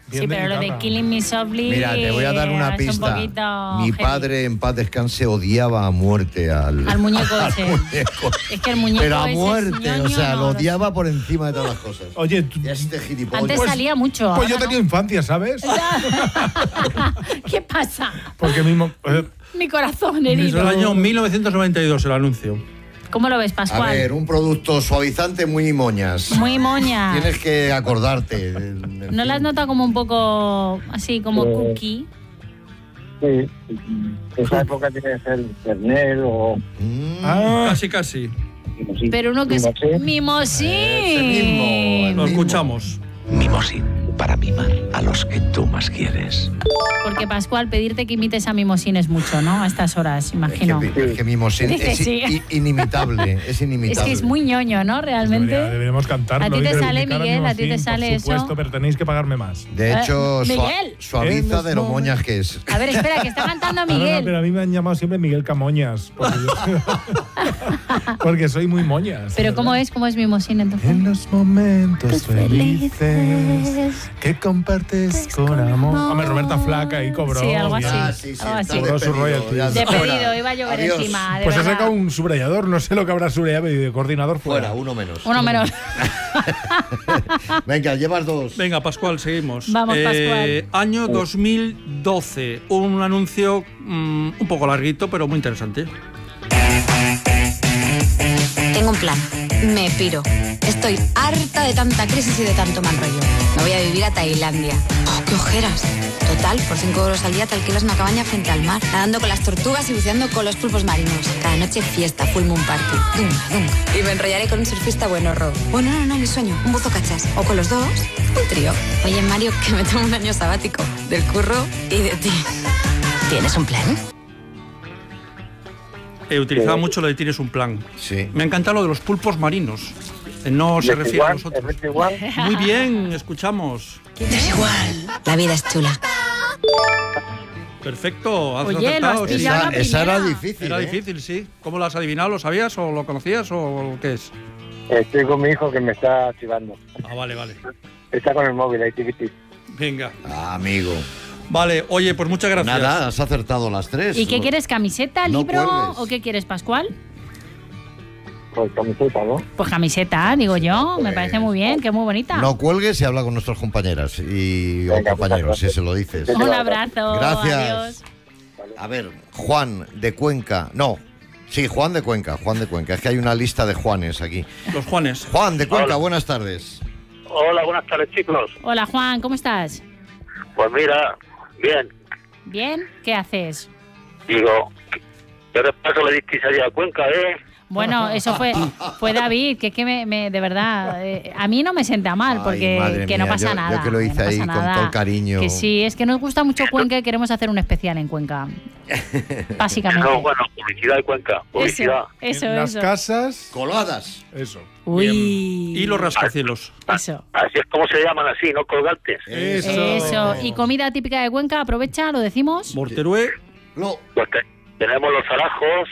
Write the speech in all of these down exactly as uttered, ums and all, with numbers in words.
Bien Sí, de pero lo de guitarra. Killing Me Softly. Mira, te voy a dar una es un pista. poquito Mi heavy. padre, en paz descanse, odiaba a muerte al, Al muñeco al ese. muñeco. Es que el muñeco Pero a ese es muerte, ñoño, o sea, no, lo no odiaba por encima de todas las cosas. Oye, tú- Y este gilipollas. Antes Pues- salía mucho. pues yo ahora he tenido infancia, ¿sabes? no. ¿Qué pasa? Porque mismo... eh, Mi corazón Es herido. el año mil novecientos noventa y dos el anuncio. ¿Cómo lo ves, A Pascual? ver, un producto suavizante muy moñas. Muy moña. Tienes que acordarte. en- en ¿No fin. la has notado como un poco así, como Eh, cookie? Sí, esa época tiene que ser Pernel o... Mm, ah, Casi, casi. sí, Pero uno que es Mimosín. mimosín. Ese mismo, Lo el mismo. escuchamos. Mimosín, para mimar a los que tú más quieres. Porque, Pascual, pedirte que imites a Mimosín es mucho, ¿no? A estas horas, imagino. Es que, es que Mimosín Dice es sí. i- inimitable, es inimitable. Es que es muy ñoño, ¿no? Realmente. debería- deberíamos cantarlo. ¿A ti te y sale, reivindicar Miguel? ¿A ti te Mimosín, sale por eso? supuesto, pero tenéis que pagarme más. De hecho, Eh, sua- Miguel. suaviza En de lo los moñas que es. A ver, espera, que está cantando No, no, no, Miguel. pero a mí me han llamado siempre Miguel Camoñas. Porque, yo- porque soy muy moñas. Pero ¿verdad? ¿cómo es? ¿Cómo es Mimosín entonces? En los momentos felices felices que compartes con amor. Hombre, Roberta Flaca y cobró. Sí, algo bien. así. Ah, sí, sí, Algo está así. Cobró su despedido, royalty. ya, Despedido, fuera. iba a llover Adiós. encima. De Pues ha verdad. sacado un subrayador, no sé lo que habrá subrayado y de coordinador fuera. Fuera, uno menos. Uno menos. Venga, llevas dos. Venga, Pascual, seguimos. Vamos, Eh, año dos mil doce. Un anuncio mm, un poco larguito, pero muy interesante. Tengo un plan. Me piro. Estoy harta de tanta crisis y de tanto mal rollo. Me voy a vivir a Tailandia. ¡Oh, qué ojeras! Total, por cinco euros al día te alquilas una cabaña frente al mar, nadando con las tortugas y buceando con los pulpos marinos. Cada noche fiesta, full moon party. Dunga, dunga. Y me enrollaré con un surfista buenorro. Bueno, no, no, mi sueño. Un buzo cachas. O con los dos, un trío. Oye, Mario, que me tomo un año sabático. Del curro y de ti. ¿Tienes un plan? He utilizado Sí. mucho lo de tienes un plan. Sí. Me encanta lo de los pulpos marinos. Eh, No se refiere a nosotros. ¿Es igual? Muy bien, escuchamos. Es igual. La vida es chula. Perfecto, has Oye, lo has acertado, sí. pillado. Esa, la esa era primera. difícil. Era ¿eh? difícil, sí. ¿Cómo lo has adivinado? ¿Lo sabías o lo conocías o qué es? Estoy con mi hijo que me está activando. Ah, vale, vale. Está con el móvil, ahí, tiquiti. Venga. Ah, amigo. Vale, oye, pues muchas gracias. Nada, has acertado las tres. ¿Y qué quieres? ¿Camiseta, No libro cuelgues. o qué quieres, Pascual? Pues camiseta, ¿no? Pues camiseta, digo yo. Me Pues- parece muy bien, que es muy bonita. No cuelgues y habla con nuestras compañeras y o Venga, compañeros, muchas si gracias. se lo dices. Un abrazo. Gracias. Adiós. A ver, Juan de Cuenca. No, sí, Juan de Cuenca, Juan de Cuenca. Es que hay una lista de Juanes aquí. Los Juanes. Juan de Cuenca, Hola. buenas tardes. Hola, buenas tardes, chicos. Hola, Juan, ¿cómo estás? Pues mira, bien. ¿Bien? ¿Qué haces? Digo, ¿qué repaso le disteis allá a Cuenca, eh? Bueno, eso fue fue David, que es que me, me- de verdad, eh, a mí no me sienta mal, Ay, porque madre que no mía, pasa yo- nada. yo que lo hice no ahí pasa con nada. todo el cariño. Que sí, es que nos gusta mucho Cuenca y queremos hacer un especial en Cuenca. Básicamente. No, bueno, publicidad de Cuenca, publicidad. Eso, En eso, las eso. casas, Coladas. eso. Uy. Y los rascacielos. Eso. Así es como se llaman así, ¿no? Colgantes. Eso. Eso. Y comida típica de Cuenca, aprovecha, lo decimos. Morterué. No, Pues te- tenemos los zarajos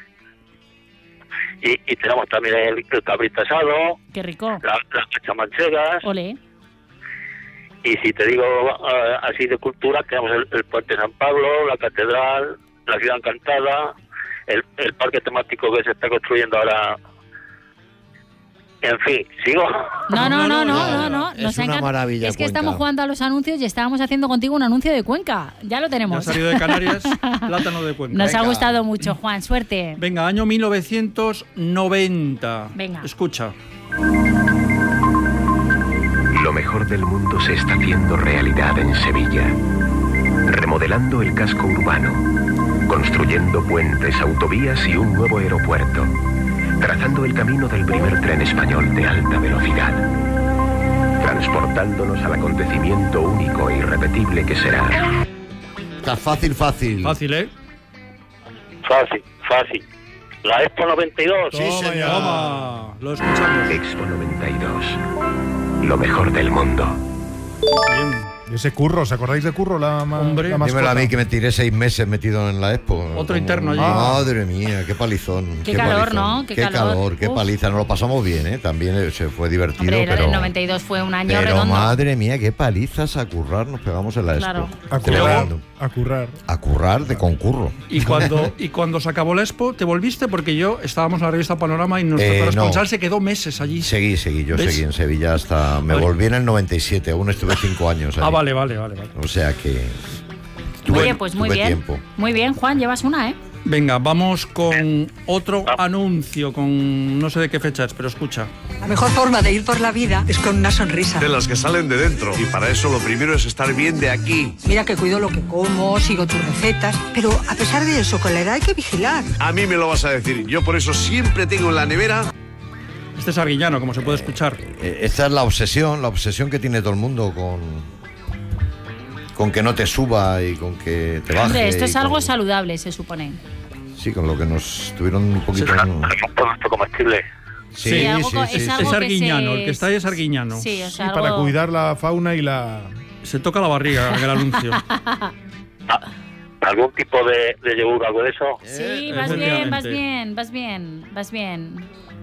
y, y tenemos también el, el cabrito asado, Qué rico. la- las cachamanchegas. Ole. Y si te digo eh, así de cultura, tenemos el, el Puente San Pablo, la Catedral, la Ciudad Encantada, el, el parque temático que se está construyendo ahora. En fin, ¿sigo? No, no, no, no, no, no, no. no. Es Nos una encanta. maravilla Es que Cuenca. estamos jugando a los anuncios y estábamos haciendo contigo un anuncio de Cuenca. Ya lo Ya ha tenemos. salido de Canarias, plátano de Cuenca. Nos ha Venga. gustado mucho, Juan. Suerte. Venga, año mil novecientos noventa. Venga. Escucha. Lo mejor del mundo se está haciendo realidad en Sevilla. Remodelando el casco urbano, construyendo puentes, autovías y un nuevo aeropuerto. Trazando el camino del primer tren español de alta velocidad. Transportándonos al acontecimiento único e irrepetible que será. está fácil, fácil. Fácil, ¿eh? Fácil, fácil. La Expo noventa y dos. Sí, Toma señor. ya. Toma, lo escuchamos. Expo noventa y dos. Lo mejor del mundo. Bien. Ese Curro, ¿os acordáis de Curro, la, ma Hombre. la mascota? Dímelo a mí que me tiré seis meses metido en la Expo. Otro Como- interno allí. Madre mía, qué palizón. Qué calor, palizón. ¿no? Qué Qué, calor. calor, qué Uf. paliza. Nos lo pasamos bien, ¿eh? También eh, se fue divertido, Hombre, la pero... del noventa y dos fue un año pero redondo. madre mía, qué palizas a currar nos pegamos en la Expo. Claro. A currar, Tremendo. a currar. A currar de concurro. Y cuando, y cuando se acabó la Expo, ¿te volviste? Porque yo estábamos en la revista Panorama y nuestro Eh, corresponsal no. se quedó meses allí. Seguí, seguí, yo ¿Ves? seguí en Sevilla hasta... Me Vale. volví en el noventa y siete, aún estuve cinco años allí. Ah, vale, vale, vale, vale. O sea que... Tuve, Oye, pues muy tuve bien. tiempo. Muy bien, Juan, llevas una, ¿eh? Venga, vamos con otro anuncio, con no sé de qué fecha es, pero escucha. La mejor forma de ir por la vida es con una sonrisa. De las que salen de dentro. Y para eso lo primero es estar bien de aquí. Mira que cuido lo que como, sigo tus recetas, pero a pesar de eso, con la edad hay que vigilar. A mí me lo vas a decir. Yo por eso siempre tengo en la nevera... Este es Arguiñano, como se puede escuchar. Eh, Esta es la obsesión, la obsesión que tiene todo el mundo con... con que no te suba y con que te baje. Hombre, esto y es algo con- saludable, se supone. Sí, con lo que nos tuvieron un poquito... Es un producto comestible. Sí, Sí, algo sí, co- sí, es sí. algo Es que Arguiñano, se- el que está ahí es Arguiñano. Sí, o Sí, sea, para algo- cuidar la fauna y la... Se toca la barriga en el anuncio. ¿Algún tipo de, de yogur, algo de eso? Sí, Eh, vas bien, vas efectivamente. bien, vas bien, vas bien.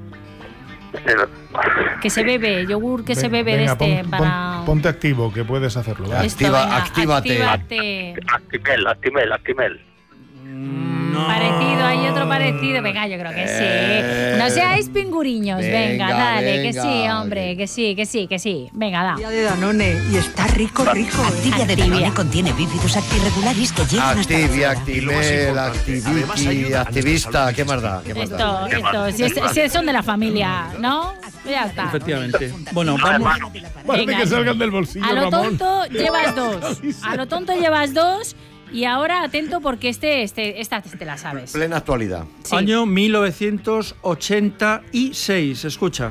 Eh, Que se bebe, yogur que se Ven- bebe venga, de este pon- para... pon- ponte activo, que puedes hacerlo. ¿vale? Esto, Activa- venga, actívate. actívate. Actimel, Actimel, Actimel. No. Parecido, hay otro parecido. Venga, yo creo que sí. No seáis pinguriños. Venga, venga, dale, que venga. sí, hombre, que sí, que sí, que sí. Venga, da. Día de Danone y está rico, rico. ¿eh? Activia de Activia. Danone contiene bífidus actirregularis que llegan hasta la Activia, célula. Actimel, Además Activiki, ayuda a activista, nuestra ¿qué más da? ¿Qué más Esto, da? esto, si, es- si son de la familia, ¿no? Ya está. Efectivamente. Bueno, vamos. Parece Venga, que salgan del bolsillo, A lo Ramón. tonto llevas dos. A lo tonto llevas dos. Y ahora atento porque este, este, esta te la sabes. Plena actualidad. Sí. Año mil novecientos ochenta y seis. Escucha.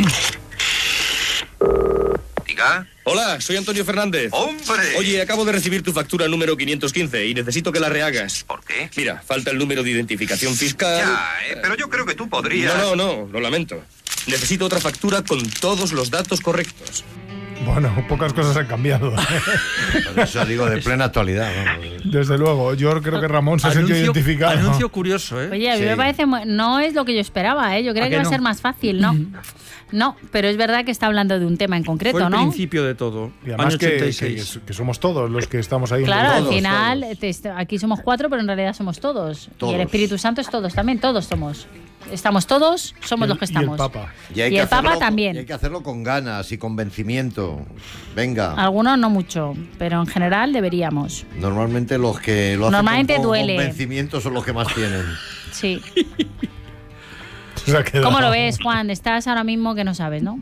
Diga. Hola, soy Antonio Fernández. ¡Hombre! Oye, acabo de recibir tu factura número quinientos quince y necesito que la rehagas. ¿Por qué? Mira, falta el número de identificación fiscal. Ya, eh, pero yo creo que tú podrías... No, no, no, lo lamento. Necesito otra factura con todos los datos correctos. Bueno, pocas cosas han cambiado. Por eso digo, de plena actualidad. vamos. Desde luego, yo creo que Ramón se ha sentido Anuncio, identificado. anuncio curioso, ¿eh? Oye, a mí Sí. me parece. mu- No es lo que yo esperaba, ¿eh? Yo creía ¿A que que iba a no? ser más fácil, ¿no? No, pero es verdad que está hablando de un tema en Fue concreto, el ¿no? principio de todo. Y además Año que, ochenta y que- seis. que somos todos los que estamos ahí. Claro, al Todos, final, todos. te- est- aquí somos cuatro, pero en realidad somos todos. Todos. Y el Espíritu Santo es todos también, todos somos. Estamos todos, somos Y el- los que y el estamos. Papa. Y, hay Y que el Papa hacerlo- también. y hay que hacerlo con ganas y convencimiento. Venga. Algunos no mucho, pero en general deberíamos. Normalmente los que lo hacen Normalmente con, con duele. convencimiento son los que más tienen. Sí. Se ha quedado. ¿Cómo lo ves, Juan? Estás ahora mismo que no sabes, ¿no?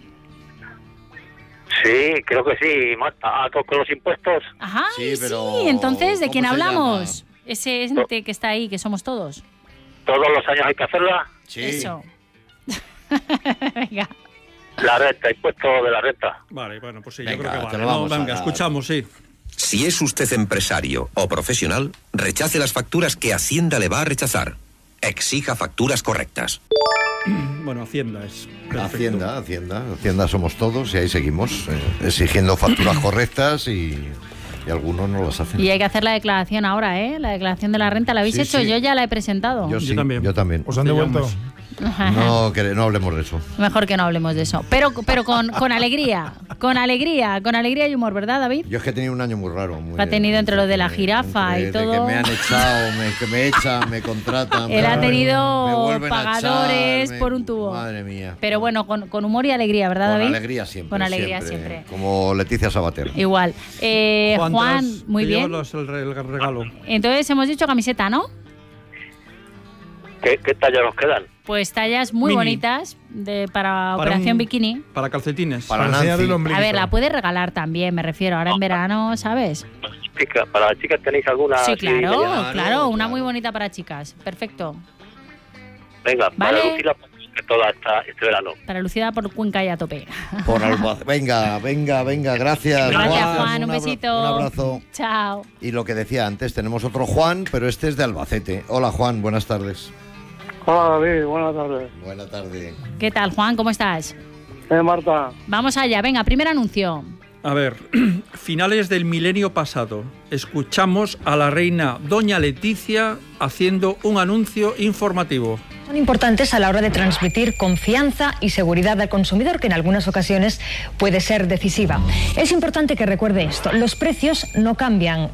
Sí, creo que sí. Ma- A todos con los impuestos. Ajá, Sí, sí, pero entonces, ¿de ¿cómo quién se hablamos? Ese ente que está ahí, que somos todos. Todos los años hay que hacerla. Sí. Eso. Venga. La renta, impuesto de la renta. Vale, bueno, pues sí, Venga, yo creo que te vale. lo No, vamos a venga, dar. escuchamos, sí. Si es usted empresario o profesional, rechace las facturas que Hacienda le va a rechazar. Exija facturas correctas. Bueno, Hacienda es. perfecto. Hacienda, Hacienda. Hacienda somos todos y ahí seguimos eh, exigiendo facturas correctas y, y algunos no las hacen. Y hay que hacer la declaración ahora, ¿eh? La declaración de la renta, ¿la habéis Sí, hecho? sí. Yo ya la he presentado. Yo sí, Yo también. yo también. ¿Os han devuelto? No, que, no hablemos de eso. Mejor que no hablemos de eso. Pero, pero con, con alegría, con alegría, con alegría y humor, ¿verdad, David? Yo es que he tenido un año muy raro. Muy, Lo ha tenido entre lo de la jirafa entre y de todo. que me han echado, me, que me echan, me contratan. Él me- ha me tenido vuelven a pagadores echar, me- por un tubo. Madre mía. Pero bueno, con, con humor y alegría, ¿verdad, Con David? alegría siempre. Con alegría siempre. Como Leticia Sabater. Igual. Eh, Juan, Juan, te las- muy te bien. llevas los- el, re- el regalo. Entonces hemos dicho camiseta, ¿no? ¿Qué, qué tallas nos quedan? Pues tallas muy Mini. bonitas de, para, Para Operación un- Bikini. Para calcetines. Para Para enseñar Nancy. el ombligo. A ver, la puedes regalar también, me refiero. Ahora en verano, ¿sabes? Chica, ¿para las chicas tenéis alguna? Sí, así claro, que ya- claro, claro. una muy bonita para chicas. Perfecto. Venga, Vale. para lucirla que toda esta, este verano. Para lucida por Cuenca y a tope. Por Alba- Venga, venga, venga, gracias. Gracias, Juan, un abra- besito. Un abrazo. Chao. Y lo que decía antes, tenemos otro Juan, pero este es de Albacete. Hola Juan, buenas tardes. Hola David, buenas tardes. Buenas tardes. ¿Qué tal, Juan? ¿Cómo estás? Eh, Marta, Vamos allá, venga, primer anuncio. A ver, finales del milenio pasado, escuchamos a la reina Doña Leticia haciendo un anuncio informativo. Son importantes a la hora de transmitir confianza y seguridad al consumidor, que en algunas ocasiones puede ser decisiva. Es importante que recuerde esto, los precios no cambian.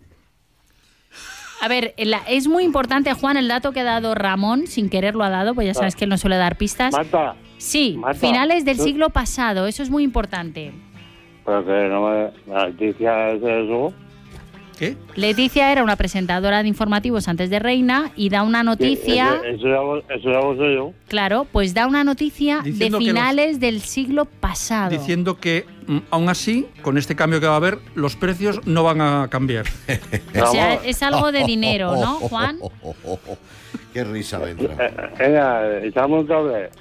A ver, la, es muy importante, Juan, el dato que ha dado Ramón, sin querer lo ha dado, pues ya sabes que él no suele dar pistas. Marta. Sí, Marta, finales del ¿tú? siglo pasado, eso es muy importante. Pero que no me... La noticia es eso. ¿Qué? Leticia era una presentadora de informativos antes de reina y da una noticia... Eso, eso, ya lo, eso ya lo sé yo. Claro, pues da una noticia Diciendo de que finales los- del siglo pasado. Diciendo que, mm, aún así, con este cambio que va a haber, los precios no van a cambiar. O sea, es algo de dinero, ¿no, Juan? Qué risa me entra. Eh, Venga, echamos un cable.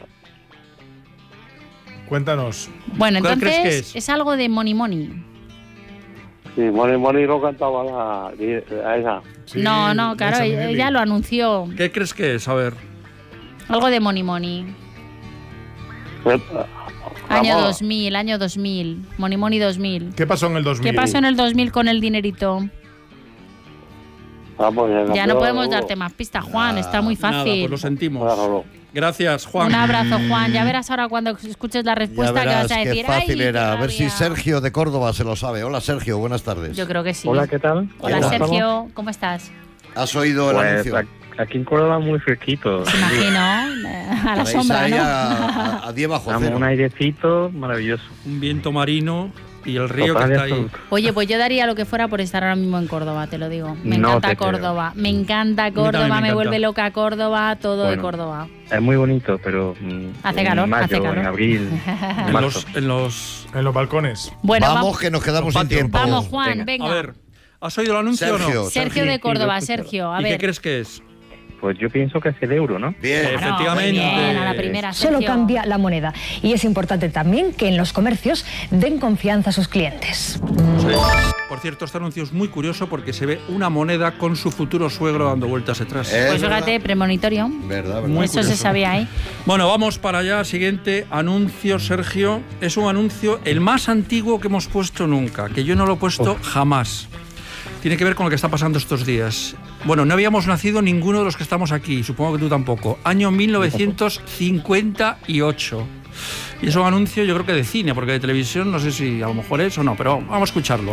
Cuéntanos. Bueno, ¿Cuál entonces crees que es? es? algo de money money. Sí, Moni Moni lo cantaba la, a esa. Sí, no, no, claro, Liza ella Minnelli. lo anunció. ¿Qué crees que es? A ver. Algo de money money. Pues, Año vamos. dos mil, año dos mil. Money money dos mil. ¿Qué pasó en el dos mil? ¿Qué pasó en el dos mil con el dinerito? Vamos, venga, Ya no pero- podemos darte más pistas, Juan, está muy Nada, fácil. pues lo sentimos. Claro. Gracias, Juan. Un abrazo, Juan. Ya verás ahora cuando escuches la Ya respuesta que verás vas a qué decir. fácil "Ay, era. A qué ver si rabia". Sergio de Córdoba se lo sabe. Hola, Sergio, buenas tardes. Yo creo que sí. Hola, ¿qué tal? Hola, Hola. Sergio, ¿cómo estás? ¿Has oído el Pues anuncio? ac- aquí en Córdoba muy fresquito. Te imagino, eh, a la Estaréis sombra, ahí ¿no? a, a, a diez bajo Damos cero. un airecito maravilloso. Un viento marino y el río que Total y está ahí. absoluto. Oye, pues yo daría lo que fuera por estar ahora mismo en Córdoba, te lo digo. Me No encanta te creo. Córdoba, me encanta Córdoba, también me me, encanta. vuelve loca Córdoba, todo de Bueno. Córdoba. Es muy bonito, pero mm, Hace en calor, mayo, hace calor. en abril, en En marzo. los, en los... En los balcones. Bueno, vamos, vamos, que nos quedamos sin Patio. tiempo. vamos, Juan, Venga. venga. A ver, ¿has oído el anuncio Sergio. o no? Sergio Sí, de sí, Córdoba, lo he escuchado. Sergio, a ¿Y ver. qué crees que es? Pues yo pienso que es el euro, ¿no? Bien. Claro, Efectivamente. muy bien, a la primera, Solo Sergio. cambia la moneda. Y es importante también que en los comercios den confianza a sus clientes. Sí. Por cierto, este anuncio es muy curioso porque se ve una moneda con su futuro suegro dando vueltas detrás. Eh, Pues ¿verdad? fíjate, premonitorio. Verdad, verdad. Muy Eso se curioso. sabía ahí. Bueno, vamos para allá. Siguiente anuncio, Sergio. Es un anuncio el más antiguo que hemos puesto nunca, que yo no lo he puesto jamás. Tiene que ver con lo que está pasando estos días. Bueno, no habíamos nacido ninguno de los que estamos aquí, supongo que tú tampoco. Año mil novecientos cincuenta y ocho. Y es un anuncio, yo creo que de cine, porque de televisión no sé si a lo mejor es o no, pero vamos a escucharlo.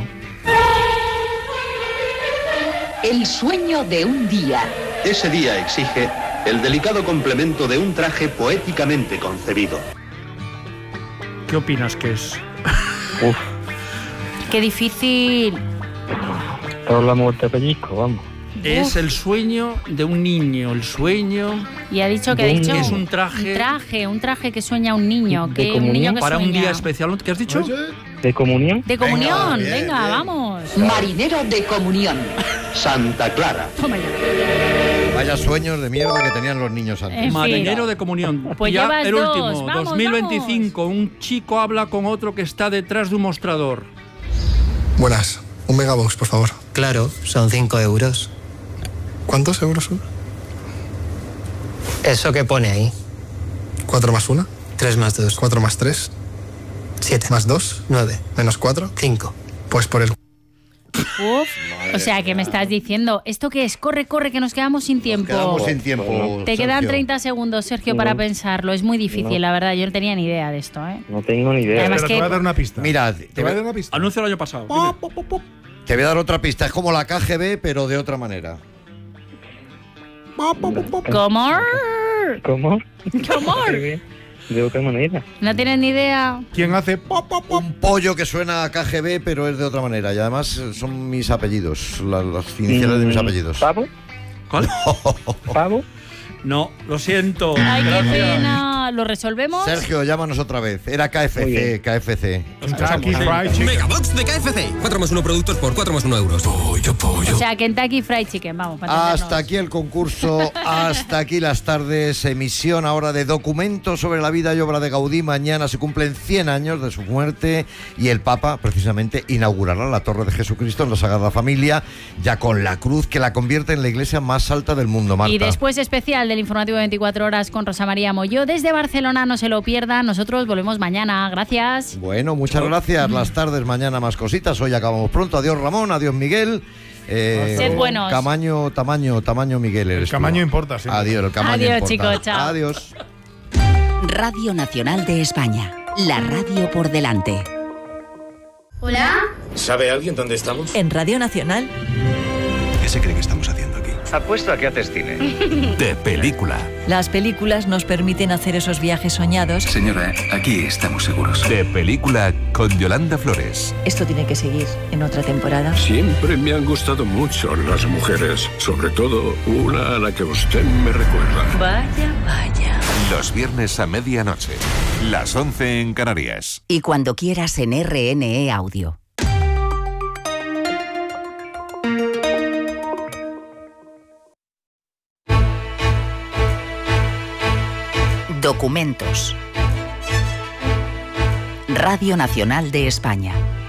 El sueño de un día. Ese día exige el delicado complemento de un traje poéticamente concebido. ¿Qué opinas que es? Uf, Qué difícil. todos la muerte pellizco, vamos. Es el sueño de un niño, el sueño Y ha dicho que ha dicho. es un traje Un traje, un traje que sueña un niño. ¿De Que un comunión? niño que para un sueña. día especial. ¿Qué has dicho? ¿De comunión? De comunión, Venga, venga, bien, bien. vamos. Marinero de comunión. Santa Clara. Toma ya. Vaya sueños de mierda que tenían los niños antes. En fin. Marinero de comunión. Pues ya llevas el dos, último, vamos, dos mil veinticinco. Un chico habla con otro que está detrás de un mostrador. Buenas, un megabox, por favor. Claro, son cinco euros. ¿Cuántos euros son? Eso que pone ahí. ¿Cuatro más una? Tres más dos. ¿Cuatro más tres? Siete. ¿Más dos? Nueve. ¿Menos cuatro? Cinco. Pues por el... Uf, o sea, que me estás diciendo, ¿esto qué es? Corre, corre, que nos quedamos sin tiempo. Quedamos sin tiempo. Te quedan Sergio. treinta segundos, Sergio, No. para pensarlo. Es muy difícil, No. la verdad. Yo no tenía ni idea de esto, ¿eh? No tengo ni idea. Además Pero que- te voy a dar una pista. Mira, te te voy a voy, dar una pista. Anuncio el año pasado. Dime. te voy a dar otra pista. Es como la K G B, pero de otra manera. ¿Cómo? ¿Cómo? ¿Cómo? De otra manera. ¿No tienes ni idea? ¿Quién hace pop, pop, pop? Un pollo que suena a K G B, pero es de otra manera. Y además eh, son mis apellidos, la- las iniciales de mis Mm, apellidos. ¿Pavo? ¿Cuál? ¿Pavo? No, lo siento. Ay, qué Gracias. pena. ¿Lo resolvemos? Sergio, llámanos otra vez. Era K F Muy C, bien. K F C. Kentucky Fried Chicken. Megabox de K F C. cuatro más uno productos por cuatro más uno euros. Pollo, pollo. O sea, Kentucky Fried Chicken, vamos. para entendernos. Hasta aquí el concurso, hasta aquí las tardes, emisión ahora de documentos sobre la vida y obra de Gaudí. Mañana se cumplen cien años de su muerte y el Papa precisamente inaugurará la Torre de Jesucristo en la Sagrada Familia, ya con la cruz que la convierte en la iglesia más alta del mundo, Marta. Y después especial del informativo veinticuatro horas con Rosa María Molló desde Barcelona. Barcelona, no se lo pierdan. Nosotros volvemos mañana. Gracias. Bueno, muchas gracias. Las tardes, mañana más cositas. Hoy acabamos pronto. Adiós, Ramón. Adiós, Miguel. Eh, Sed buenos. Tamaño, tamaño, tamaño, Miguel. El tamaño importa, sí. Adiós, el tamaño Adiós, importa. chicos, chao. Adiós. Radio Nacional de España. La radio por delante. ¿Hola? ¿Sabe alguien dónde estamos? En Radio Nacional. ¿Qué se cree que estamos haciendo aquí? Apuesto a que haces cine. De película. Las películas nos permiten hacer esos viajes soñados. Señora, aquí estamos seguros. De película con Yolanda Flores. Esto tiene que seguir en otra temporada. Siempre me han gustado mucho las mujeres, sobre todo una a la que usted me recuerda. Vaya, vaya. Los viernes a medianoche, las once en Canarias. Y cuando quieras en R N E Audio. Documentos. Radio Nacional de España.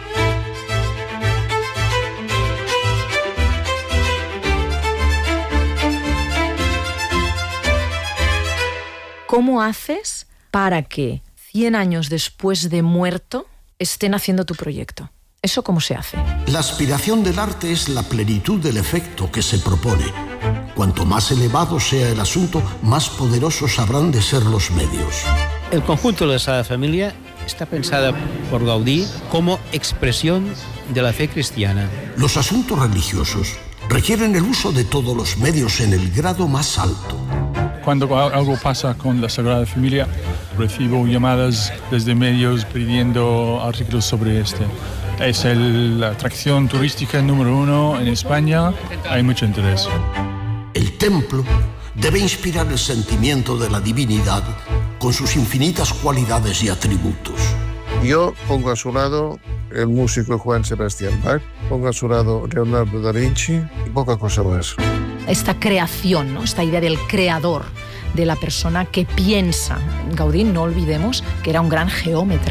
¿Cómo haces para que cien años después de muerto estén haciendo tu proyecto? ¿Eso cómo se hace? La aspiración del arte es la plenitud del efecto que se propone. Cuanto más elevado sea el asunto, más poderosos habrán de ser los medios. El conjunto de la Sagrada Familia está pensada por Gaudí como expresión de la fe cristiana. Los asuntos religiosos requieren el uso de todos los medios en el grado más alto. Cuando algo pasa con la Sagrada Familia, recibo llamadas desde medios pidiendo artículos sobre este. Es el, la atracción turística número uno en España. Hay mucho interés. El templo debe inspirar el sentimiento de la divinidad con sus infinitas cualidades y atributos. Yo pongo a su lado el músico Juan Sebastián Bach, pongo a su lado Leonardo da Vinci y poca cosa más. Esta creación, ¿no? Esta idea del creador, de la persona que piensa. Gaudí, no olvidemos que era un gran geómetra.